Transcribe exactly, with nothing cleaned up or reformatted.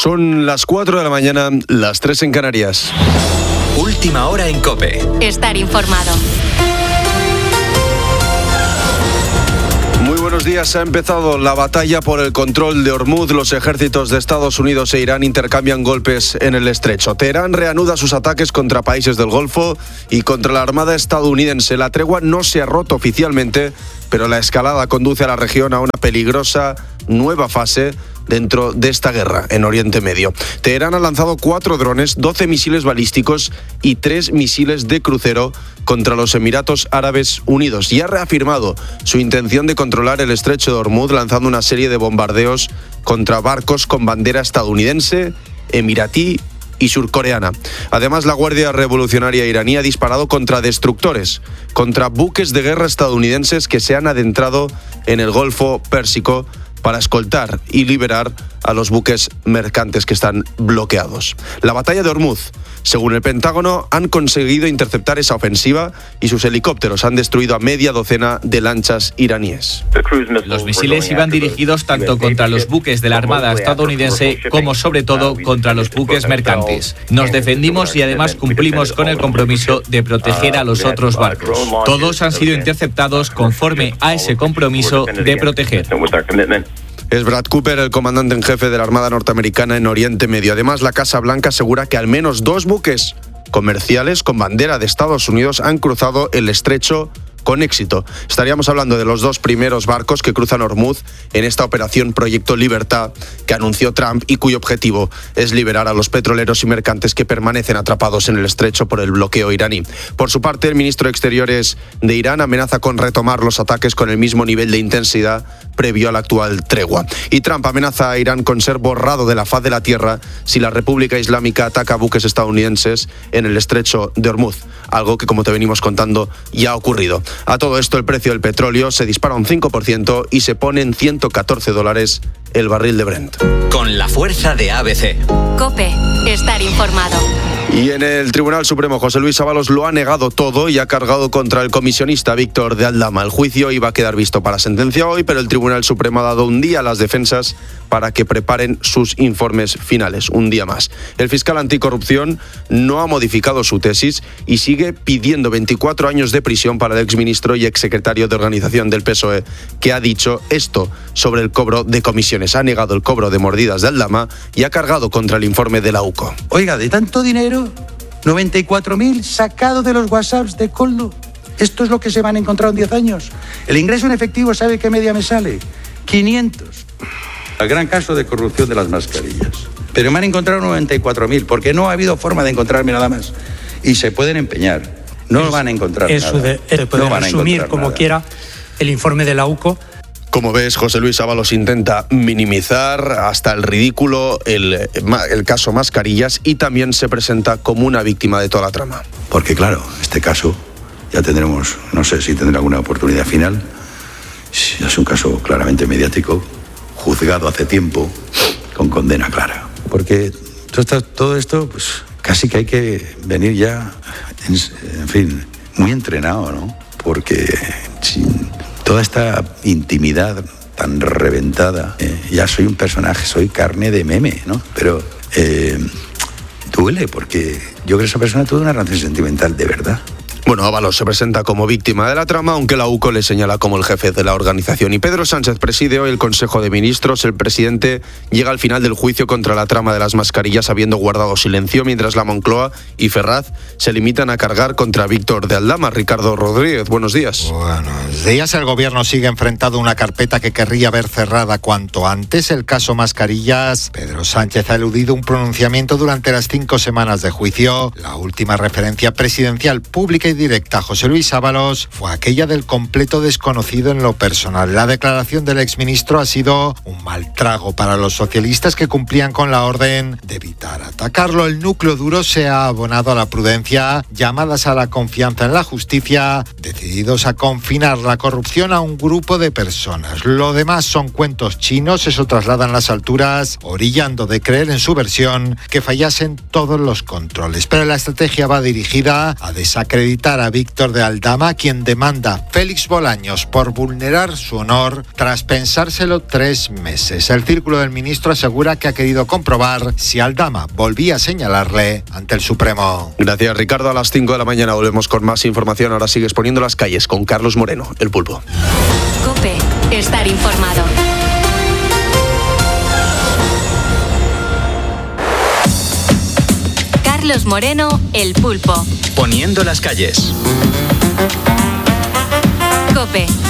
Son las cuatro de la mañana, las tres en Canarias. Última hora en COPE. Estar informado. Muy buenos días. Ha empezado la batalla por el control de Ormuz. Los ejércitos de Estados Unidos e Irán intercambian golpes en el estrecho. Teherán reanuda sus ataques contra países del Golfo y contra la Armada estadounidense. La tregua no se ha roto oficialmente, pero la escalada conduce a la región a una peligrosa nueva fase dentro de esta guerra en Oriente Medio. Teherán ha lanzado cuatro drones, doce misiles balísticos y tres misiles de crucero contra los Emiratos Árabes Unidos y ha reafirmado su intención de controlar el estrecho de Ormuz lanzando una serie de bombardeos contra barcos con bandera estadounidense, emiratí y surcoreana. Además, la Guardia Revolucionaria iraní ha disparado contra destructores, contra buques de guerra estadounidenses que se han adentrado en el Golfo Pérsico para escoltar y liberar a los buques mercantes que están bloqueados. La batalla de Ormuz, según el Pentágono, han conseguido interceptar esa ofensiva y sus helicópteros han destruido a media docena de lanchas iraníes. Los misiles iban dirigidos tanto contra los buques de la Armada estadounidense como sobre todo contra los buques mercantes. Nos defendimos y además cumplimos con el compromiso de proteger a los otros barcos. Todos han sido interceptados conforme a ese compromiso de proteger. Es Brad Cooper, el comandante en jefe de la Armada norteamericana en Oriente Medio. Además, la Casa Blanca asegura que al menos dos buques comerciales con bandera de Estados Unidos han cruzado el estrecho con éxito. Estaríamos hablando de los dos primeros barcos que cruzan Ormuz en esta operación Proyecto Libertad que anunció Trump y cuyo objetivo es liberar a los petroleros y mercantes que permanecen atrapados en el estrecho por el bloqueo iraní. Por su parte, el ministro de Exteriores de Irán amenaza con retomar los ataques con el mismo nivel de intensidad previo a la actual tregua. Y Trump amenaza a Irán con ser borrado de la faz de la tierra si la República Islámica ataca buques estadounidenses en el estrecho de Ormuz, algo que, como te venimos contando, ya ha ocurrido. A todo esto, el precio del petróleo se dispara un cinco por ciento y se pone en ciento catorce dólares el barril de Brent. Con la fuerza de A B C. COPE. Estar informado. Y en el Tribunal Supremo, José Luis Ábalos lo ha negado todo y ha cargado contra el comisionista Víctor de Aldama. El juicio iba a quedar visto para sentencia hoy, pero el Tribunal Supremo ha dado un día a las defensas para que preparen sus informes finales, un día más. El fiscal anticorrupción no ha modificado su tesis y sigue pidiendo veinticuatro años de prisión para el exministro y exsecretario de organización del P S O E, que ha dicho esto sobre el cobro de comisiones. Ha negado el cobro de mordidas de Aldama y ha cargado contra el informe de la U C O. Oiga, de tanto dinero, noventa y cuatro mil sacado de los WhatsApps de Koldo. Esto es lo que se van a encontrar en diez años. El ingreso en efectivo, ¿sabe qué media me sale? quinientos. El gran caso de corrupción de las mascarillas. Pero me han encontrado noventa y cuatro mil, porque no ha habido forma de encontrarme nada más. Y se pueden empeñar. No van a encontrar eso nada. De, de poder no asumir como nada. quiera el informe de la U C O. Como ves, José Luis Ábalos intenta minimizar hasta el ridículo el, el caso Mascarillas y también se presenta como una víctima de toda la trama. Porque claro, este caso ya tendremos, no sé si tendrá alguna oportunidad final. Es un caso claramente mediático, juzgado hace tiempo, con condena clara. Porque todo esto, pues casi que hay que venir ya, en, en fin, muy entrenado, ¿no? Porque sin toda esta intimidad tan reventada, eh, ya soy un personaje, soy carne de meme, ¿no? Pero eh, duele porque yo creo que esa persona tuvo una relación sentimental de verdad. Bueno, Ábalos se presenta como víctima de la trama, aunque la U C O le señala como el jefe de la organización. Y Pedro Sánchez preside hoy el Consejo de Ministros. El presidente llega al final del juicio contra la trama de las mascarillas habiendo guardado silencio, mientras la Moncloa y Ferraz se limitan a cargar contra Víctor de Aldama. Ricardo Rodríguez, buenos días. Buenos días. El gobierno sigue enfrentado a una carpeta que querría ver cerrada cuanto antes. El caso Mascarillas. Pedro Sánchez ha eludido un pronunciamiento durante las cinco semanas de juicio. La última referencia presidencial pública y directa a José Luis Ábalos fue aquella del completo desconocido en lo personal. La declaración del exministro ha sido un mal trago para los socialistas que cumplían con la orden de evitar atacarlo. El núcleo duro se ha abonado a la prudencia, llamadas a la confianza en la justicia, decididos a confinar la corrupción a un grupo de personas. Lo demás son cuentos chinos, eso trasladan las alturas, orillando de creer en su versión que fallasen todos los controles. Pero la estrategia va dirigida a desacreditar enfrentar a Víctor de Aldama, a quien demanda Félix Bolaños por vulnerar su honor tras pensárselo tres meses. El círculo del ministro asegura que ha querido comprobar si Aldama volvía a señalarle ante el Supremo. Gracias, Ricardo. A las cinco de la mañana volvemos con más información. Ahora sigues poniendo las calles con Carlos Moreno, el Pulpo. COPE. Estar informado. Carlos Moreno, el Pulpo. Poniendo las calles. COPE.